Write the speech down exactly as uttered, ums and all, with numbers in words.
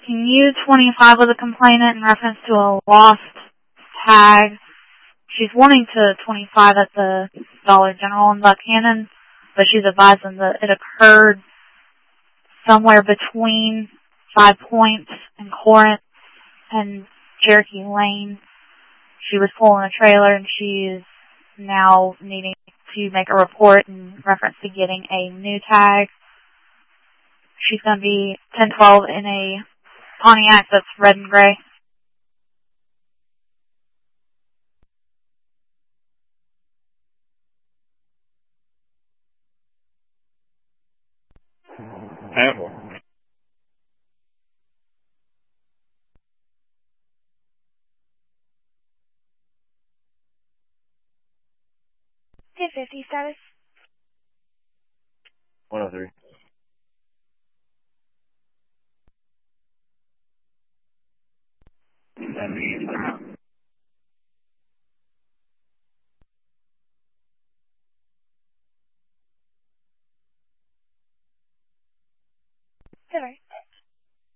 Can you twenty-five with a complainant in reference to a lost tag? She's wanting to twenty-five at the Dollar General in Buckhannon, but she's advising that it occurred somewhere between Five Points and Corinth and Cherokee Lane. She was pulling a trailer and she is now needing to make a report in reference to getting a new tag. She's going to be ten twelve in a Pontiac that's red and gray. Apple. ten fifty status. one oh three. Seventy.